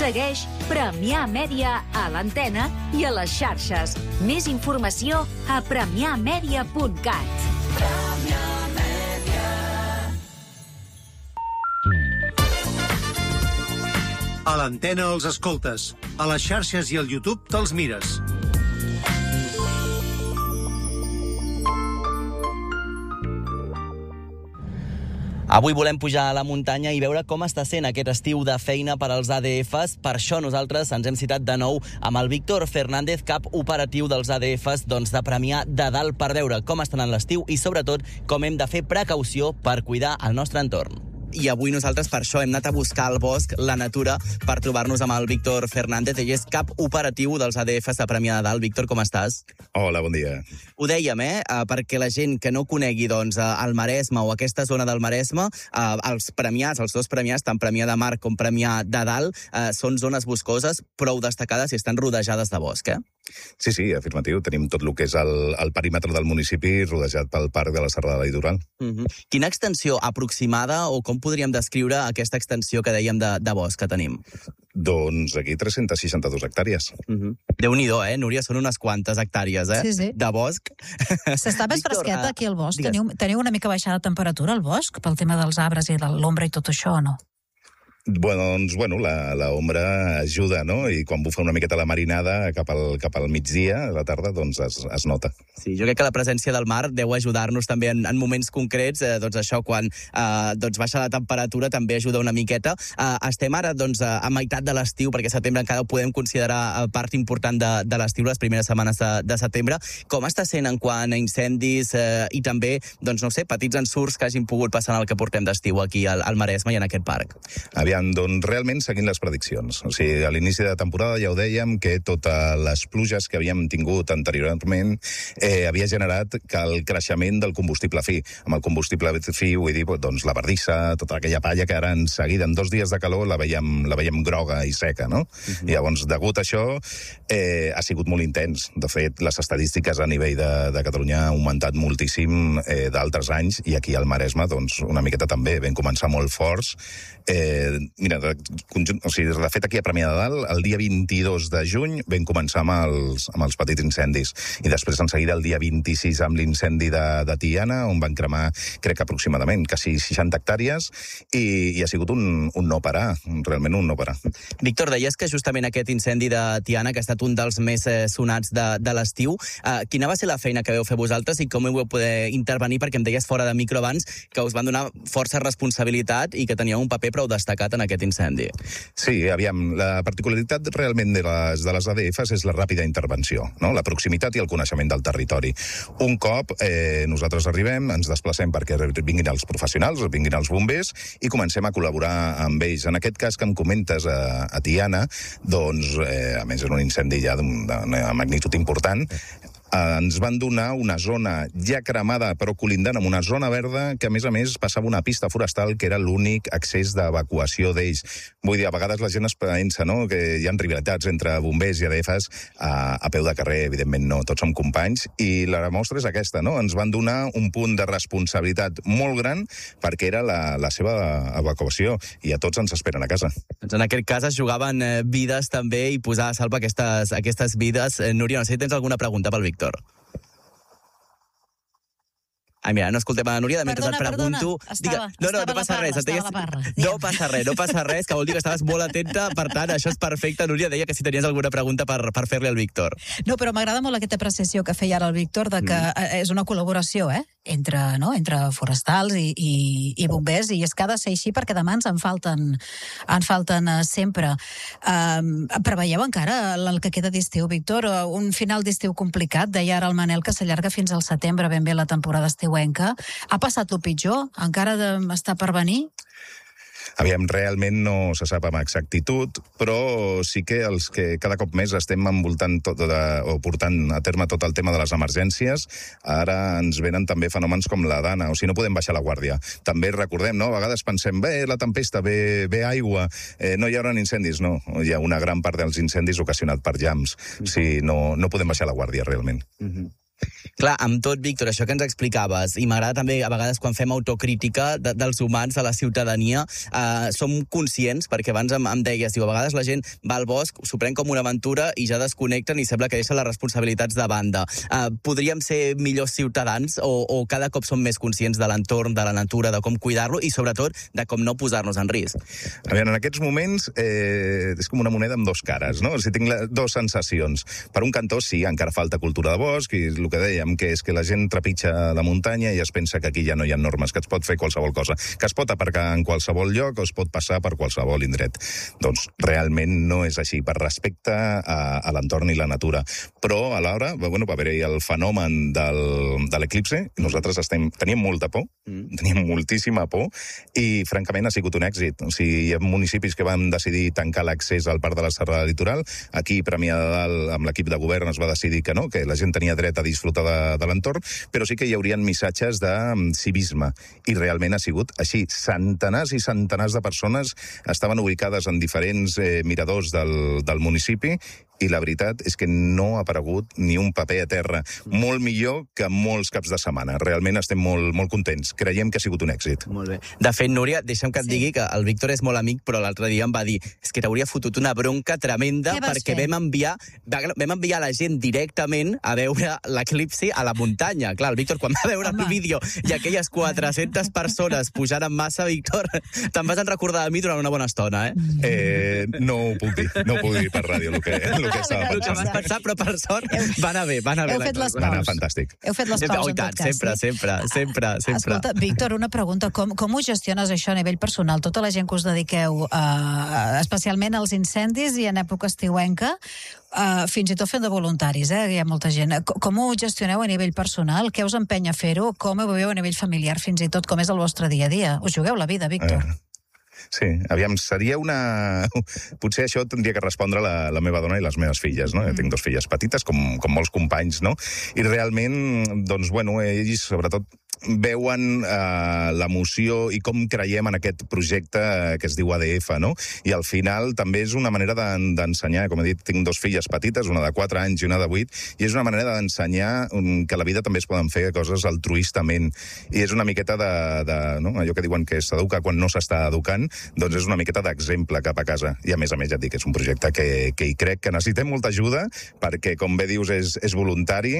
Segueix Premià Mèdia a l'antena i a les xarxes. Més informació a premiamedia.cat. A l'antena els escoltes, a les xarxes i al YouTube te'ls mires. Avui volem pujar a la muntanya i veure com està sent aquest estiu de feina per als ADFs. Per això nosaltres ens hem citat de nou amb el Víctor Fernández, cap operatiu dels ADFs de Premià de Dalt, per veure com estan en l'estiu i, sobretot, com hem de fer precaució per cuidar el nostre entorn. I avui nosaltres per això hem anat a buscar al bosc, la natura, per trobar-nos amb el Víctor Fernández. Ell és cap operatiu dels ADFs de Premià de Dalt. Víctor, com estàs? Hola, bon dia. Ho dèiem, perquè la gent que no conegui el Maresme o aquesta zona del Maresme, els premiats, els dos premiats, tant Premià de Mar com Premià de Dalt, són zones boscoses prou destacades i estan rodejades de bosc, Sí, afirmatiu. Tenim tot el que és el perímetre del municipi rodejat pel Parc de la Serralada Litoral. Quina extensió aproximada o com podríem descriure aquesta extensió que dèiem de bosc que tenim? Doncs aquí 362 hectàrees. Déu-n'hi-do, Núria? Són unes quantes hectàrees, Sí. de bosc. S'està més fresquet aquí al bosc. Teniu una mica baixada de temperatura al bosc pel tema dels arbres i de l'ombra i tot això, o no? Doncs, la ombra ajuda, no? I quan bufa una miqueta la marinada cap al migdia, a la tarda, doncs es nota. Sí, jo crec que la presència del mar deu ajudar-nos també en moments concrets, això, quan baixa la temperatura també ajuda una miqueta. Estem ara, a meitat de l'estiu, perquè setembre encara ho podem considerar part important de l'estiu, les primeres setmanes de setembre. Com està sent en quant a incendis i també, petits ensurts que hagin pogut passar en el que portem d'estiu aquí al Maresme i en aquest parc? Doncs realment seguint les prediccions. O sigui, a l'inici de temporada ja ho dèiem que totes les pluges que havíem tingut anteriorment havia generat que el creixement del combustible fi. Amb el combustible fi, vull dir, la bardissa, tota aquella palla que ara en seguida, en 2 dies de calor, la veiem groga i seca, no? I llavors, degut a això, ha sigut molt intens. De fet, les estadístiques a nivell de Catalunya han augmentat moltíssim d'altres anys, i aquí al Maresme, una miqueta també. Vam començar molt forts. Mira, de fet, aquí a Premià de Dalt, el dia 22 de juny vam començar amb els petits incendis. I després, en seguida, el dia 26 amb l'incendi de Tiana, on van cremar, crec, aproximadament quasi 60 hectàrees, i ha sigut un no parar, realment un no parar. Víctor, deies que justament aquest incendi de Tiana, que ha estat un dels més sonats de l'estiu, quina va ser la feina que vau fer vosaltres i com heu poder intervenir? Perquè em deies fora de micro abans que us van donar força responsabilitat i que teníeu un paper prou destacat en aquest incendi. Sí, aviam, la particularitat realment de les ADFs és la ràpida intervenció, no? La proximitat i el coneixement del territori. Un cop nosaltres arribem, ens desplacem perquè vinguin els professionals, vinguin els bombers, i comencem a col·laborar amb ells. En aquest cas que em comentes a Tiana, a més és un incendi ja d'una magnitud important, ens van donar una zona ja cremada, però col·lindant amb una zona verda que, a més, passava una pista forestal que era l'únic accés d'evacuació d'ells. Vull dir, a vegades la gent es pensa, no?, que hi ha rivalitats entre bombers i ADFs. A peu de carrer, evidentment, no, tots som companys, i la mostra és aquesta, no? Ens van donar un punt de responsabilitat molt gran perquè era la seva evacuació, i a tots ens esperen a casa. Doncs en aquest cas es jugaven vides també i posar a salvo aquestes vides. Núria, no sé si tens alguna pregunta pel Víctor. Ai, mira, no escoltem a la Núria, mentre et pregunto... No passa res. No passa res, que vol dir que estaves molt atenta, per tant, això és perfecte. Núria deia que si tenies alguna pregunta per fer-li al Víctor. No, però m'agrada molt aquesta apreciació que feia ara el Víctor, de que és una col·laboració, entre forestals i bombers, i és que ha de ser així perquè demà ens en falten sempre. Preveieu encara el que queda d'estiu, Víctor? Un final d'estiu complicat, deia ara el Manel, que s'allarga fins al setembre ben bé la temporada estiuenca. Ha passat el pitjor? Encara està per venir? Aviam, realment no se sap amb exactitud, però sí que els que cada cop més estem envoltant o portant a terme tot el tema de les emergències, ara ens venen també fenòmens com la dana, o sigui, no podem baixar la guàrdia. També recordem, no?, a vegades pensem, la tempesta, ve aigua, no hi haurà incendis. No, hi ha una gran part dels incendis ocasionat per llamps. O sigui, no podem baixar la guàrdia, realment. Clar, amb tot, Víctor, això que ens explicaves, i m'agrada també a vegades quan fem autocrítica dels humans, de la ciutadania, som conscients, perquè abans em deies, a vegades la gent va al bosc, s'ho pren com una aventura i ja desconnecten i sembla que deixen les responsabilitats de banda. Podríem ser millors ciutadans o cada cop som més conscients de l'entorn, de la natura, de com cuidar-lo i sobretot de com no posar-nos en risc? A veure, en aquests moments és com una moneda amb dos cares, no? O sigui, tinc dues sensacions. Per un cantó, sí, encara falta cultura de bosc, i el que dèiem, que és que la gent trepitja la muntanya i es pensa que aquí ja no hi ha normes, que es pot fer qualsevol cosa, que es pot aparcar en qualsevol lloc o es pot passar per qualsevol indret. Doncs realment no és així, per respecte a l'entorn i la natura. Però alhora, va haver-hi el fenomen de l'eclipse, i nosaltres teníem molta por, teníem moltíssima por, i francament ha sigut un èxit. O sigui, hi ha municipis que van decidir tancar l'accés al Parc de la Serrada Litoral. Aquí, Premià de Dalt, amb l'equip de govern es va decidir que no, que la gent tenia dret a disfrutar de l'entorn, però sí que hi haurien missatges de civisme. I realment ha sigut així. Centenars i centenars de persones estaven ubicades en diferents miradors del municipi, i la veritat és que no ha aparegut ni un paper a terra. Molt millor que molts caps de setmana. Realment estem molt contents. Creiem que ha sigut un èxit. Molt bé. De fet, Núria, deixa'm que et digui que el Víctor és molt amic, però l'altre dia em va dir que t'hauria fotut una bronca tremenda perquè vam enviar la gent directament a veure l'eclipsi a la muntanya. Clar, el Víctor, quan va veure el vídeo i aquelles 400 persones pujant en massa, Víctor, te'n vas recordar de mi durant una bona estona, No ho puc dir per ràdio, el que estava pensant. Però per sort va anar bé. Heu fet les paus. Va anar fantàstic. Heu fet les paus, en tot cas. Sempre. Escolta, Víctor, una pregunta. Com ho gestiones això a nivell personal? Tota la gent que us dediqueu especialment als incendis i en època estiuenca, fins i tot fent de voluntaris, hi ha molta gent. Com ho gestioneu a nivell personal? Què us empenya a fer-ho? Com ho veieu a nivell familiar, fins i tot? Com és el vostre dia a dia? Us jugueu la vida, Víctor? Sí, aviam, seria una... Potser això tindria que respondre la meva dona i les meves filles, no? Tinc dues filles petites, com molts companys, no? I realment, doncs, ells, sobretot, veuen l'emoció i com creiem en aquest projecte que es diu ADF, no? I al final també és una manera d'ensenyar, com he dit, tinc dues filles petites, una de 4 anys i una de 8, i és una manera d'ensenyar que a la vida també es poden fer coses altruistament. I és una miqueta no? Allò que diuen que s'educa quan no s'està educant, doncs és una miqueta d'exemple cap a casa. I a més, ja et dic, és un projecte que hi crec que necessitem molta ajuda, perquè, com bé dius, és voluntari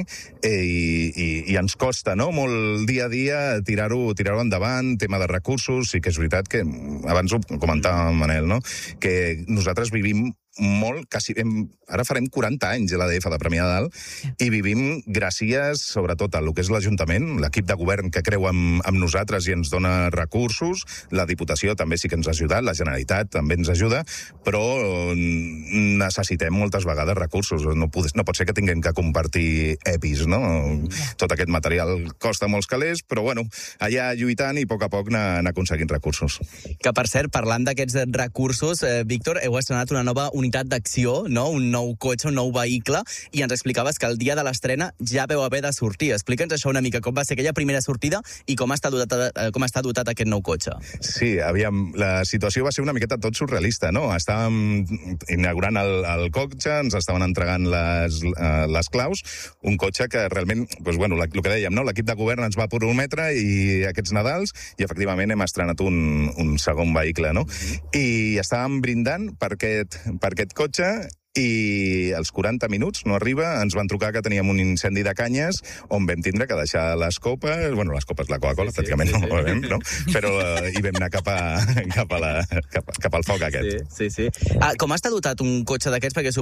i ens costa, no?, molt dia a dia tirar-ho endavant, tema de recursos. Sí que és veritat que, abans ho comentava Manel, no?, que nosaltres vivim molt, ara farem 40 anys a l'ADF de Premià de Dalt, i vivim gràcies, sobretot, a lo que és l'Ajuntament, l'equip de govern que creu amb nosaltres i ens dona recursos, la Diputació també sí que ens ha ajudat, la Generalitat també ens ajuda, però necessitem moltes vegades recursos. No pot ser que tinguem que compartir EPIs, no? Tot aquest material costa molts calés, però allà lluitant i a poc anar aconseguint recursos. Que, per cert, parlant d'aquests recursos, Víctor, heu estrenat una nova unitat d'acció, no? Un nou cotxe, un nou vehicle, i ens explicaves que el dia de l'estrena ja veu haver de sortir. Explica'ns això una mica, com va ser aquella primera sortida i com està dotat aquest nou cotxe. Sí, aviam, la situació va ser una miqueta tot surrealista, no? Estàvem inaugurant el cotxe, ens estaven entregant les claus, un cotxe que realment, el que dèiem, no? L'equip de govern ens va prometre i aquests Nadals, i efectivament hem estrenat un segon vehicle, no? I estàvem brindant per aquest cotxe, i als 40 minuts, no arriba, ens van trucar que teníem un incendi de canyes on vam tindre que deixar les copes, les copes, la Coca-Cola, pràcticament no ho vam, no? Però hi vam anar cap al foc aquest. Sí. Com està dotat un cotxe d'aquests? Perquè